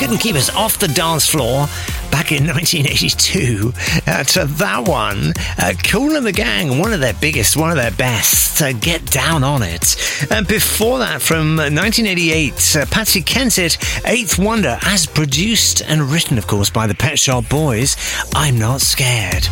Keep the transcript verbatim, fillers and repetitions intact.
couldn't keep us off the dance floor back in nineteen eighty-two. Uh, to that one, uh, Kool and the Gang, one of their biggest, one of their best. Uh, Get Down on It. And before that, from nineteen eighty-eight, uh, Patsy Kensit, Eighth Wonder, as produced and written, of course, by the Pet Shop Boys, I'm Not Scared.